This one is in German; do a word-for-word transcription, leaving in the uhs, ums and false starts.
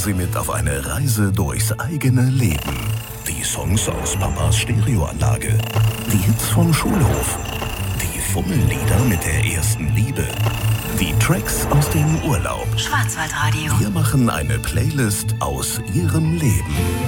Sie mit auf eine Reise durchs eigene Leben. Die Songs aus Papas Stereoanlage, die Hits vom Schulhof, die Fummellieder mit der ersten Liebe, die Tracks aus dem Urlaub. Schwarzwaldradio. Wir machen eine Playlist aus Ihrem Leben.